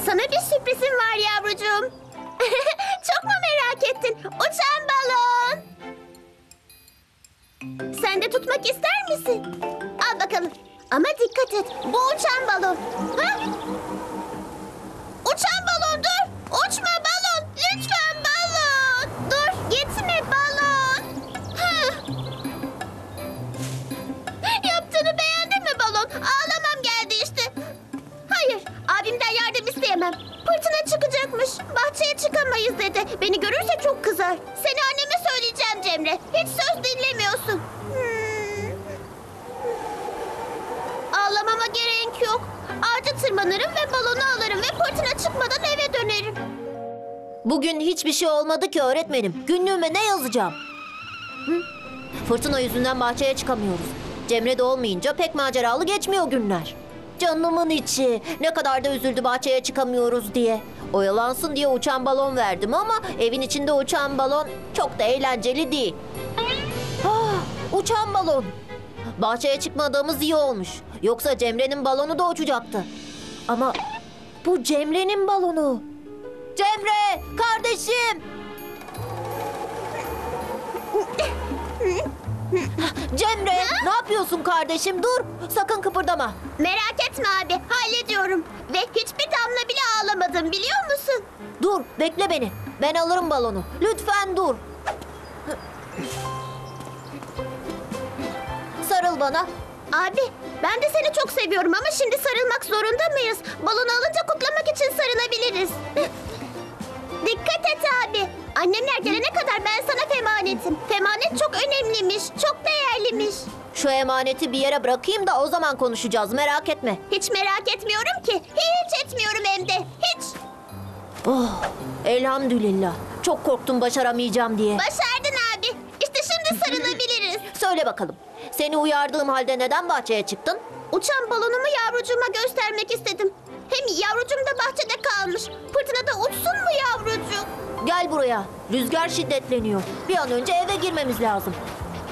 Sana bir sürprizim var yavrucuğum. Çok mu merak ettin? Uçan balon. Sen de tutmak ister misin? Al bakalım. Ama dikkat et. Bu uçan balon. Ha? Uçan balon dur. Uçma balon. Lütfen balon. Dur. Gitme balon. Hah. Yaptığını beğendin mi balon? Ağlamam geldi işte. Hayır. Abimden yardım isteyemem. Fırtına çıkacakmış. Bahçeye çıkamayız dedi. Beni görürse çok kızar. Seni anneme söyleyeceğim Cemre. Hiç söz dinlemiyorsun. Ağlamama gerek yok. Ağaca tırmanırım ve balonu alırım ve fırtına çıkmadan eve dönerim. Bugün hiçbir şey olmadı ki öğretmenim. Günlüğüme ne yazacağım? Hı? Fırtına yüzünden bahçeye çıkamıyoruz. Cemre de olmayınca pek maceralı geçmiyor günler. Canımın içi. Ne kadar da üzüldü bahçeye çıkamıyoruz diye. Oyalansın diye uçan balon verdim ama evin içinde uçan balon çok da eğlenceli değil. Uçan balon. Bahçeye çıkmadığımız iyi olmuş. Yoksa Cemre'nin balonu da uçacaktı. Ama bu Cemre'nin balonu. Cemre, kardeşim. Cemre, ne yapıyorsun kardeşim? Dur, sakın kıpırdama. Merak etme abi, hallediyorum. Ve hiçbir damla bile ağlamadım biliyor musun? Dur, bekle beni. Ben alırım balonu. Lütfen dur. Sarıl bana. Abi, ben de seni çok seviyorum ama şimdi sarılmak zorunda mıyız? Balonu alınca kutlamak için sarılabiliriz. Dikkat et abi. Annemler gelene kadar ben sana emanetim. Emanet çok önemliymiş, çok değerliymiş. Şu emaneti bir yere bırakayım da o zaman konuşacağız. Merak etme. Hiç merak etmiyorum ki. Hiç etmiyorum hem de. Hiç. Oh, elhamdülillah. Çok korktum başaramayacağım diye. Başardın abi. İşte şimdi sarılabiliriz. Söyle bakalım. Seni uyardığım halde neden bahçeye çıktın? Uçan balonumu yavrucuğuma göstermek istedim. Hem yavrucuğum da bahçede kalmış. Fırtınada uçsun mu yavrucuk? Gel buraya. Rüzgar şiddetleniyor. Bir an önce eve girmemiz lazım.